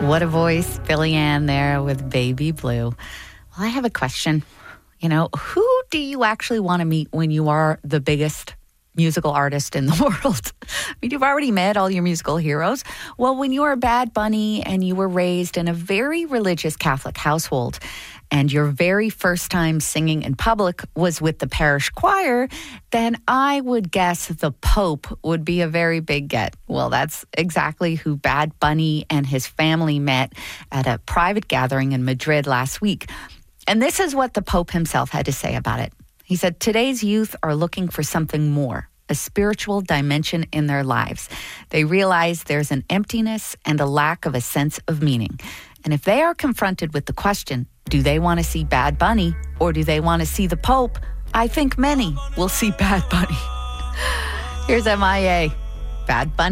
What a voice, Billy Ann there with Baby Blue. Well, I have a question. Who do you actually want to meet when you are the biggest musical artist in the world? I mean, you've already met all your musical heroes. Well, when you were Bad Bunny and you were raised in a very religious Catholic household, and your very first time singing in public was with the parish choir, then I would guess the Pope would be a very big get. Well, that's exactly who Bad Bunny and his family met at a private gathering in Madrid last week. And this is what the Pope himself had to say about it. He said, "Today's youth are looking for something more, a spiritual dimension in their lives. They realize there's an emptiness and a lack of a sense of meaning. And if they are confronted with the question, do they want to see Bad Bunny or do they want to see the Pope? I think many will see Bad Bunny." Here's MIA. Bad Bunny.